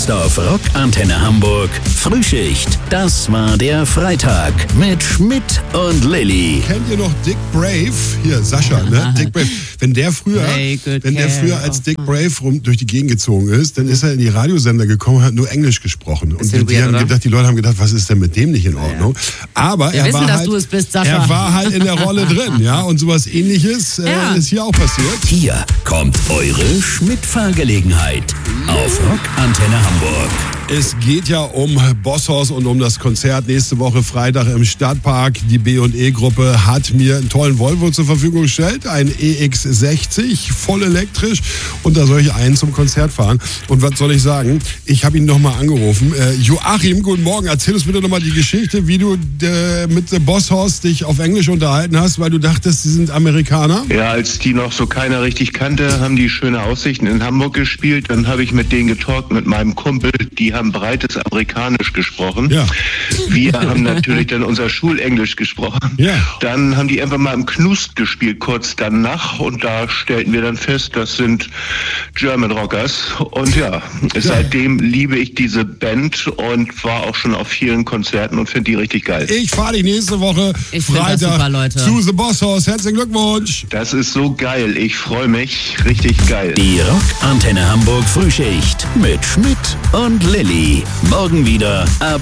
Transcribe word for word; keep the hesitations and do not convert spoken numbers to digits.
Jetzt auf Rock Antenne Hamburg Frühschicht. Das war der Freitag mit Schmidt und Lilly. Kennt ihr noch Dick Brave? Hier, Sascha, ne? Dick Brave. Wenn der früher, Hey, wenn der früher als Dick Brave rum durch die Gegend gezogen ist, dann ist er in die Radiosender gekommen und hat nur Englisch gesprochen. Und die, die, weird, haben gedacht, die Leute haben gedacht, was ist denn mit dem nicht in Ordnung? Aber Wir er wissen, war dass halt, du es bist, Sascha. er war halt in der Rolle drin, ja? Und sowas Ähnliches äh, Ja. ist hier auch passiert. Hier kommt eure Schmidt-Fahrgelegenheit auf Rock Antenne Hamburg. Es geht ja um Bosshaus und um das Konzert nächste Woche Freitag im Stadtpark. Die B und E-Gruppe hat mir einen tollen Volvo zur Verfügung gestellt, ein E X sechzig, voll elektrisch. Und da soll ich einen zum Konzert fahren. Und was soll ich sagen? Ich habe ihn nochmal angerufen. Äh, Joachim, guten Morgen. Erzähl uns bitte nochmal die Geschichte, wie du äh, mit The Bosshaus dich auf Englisch unterhalten hast, weil du dachtest, sie sind Amerikaner. Ja, als die noch so keiner richtig kannte, haben die schöne Aussichten in Hamburg gespielt. Dann habe ich mit denen getalkt, mit meinem Kumpel. Die haben breites Amerikanisch gesprochen. Ja. Wir haben natürlich dann unser Schulenglisch gesprochen. Ja. Dann haben die einfach mal im Knust gespielt, kurz danach. Und da stellten wir dann fest, das sind German Rockers. Und ja, seitdem liebe ich diese Band und war auch schon auf vielen Konzerten und finde die richtig geil. Ich fahre dich nächste Woche Ich find das Freitag super, Leute. zu The Bosshaus. Herzlichen Glückwunsch. Das ist so geil. Ich freue mich. Richtig geil. Die Rock Antenne Hamburg Frühschicht mit Schmidt und Lilly. Morgen wieder ab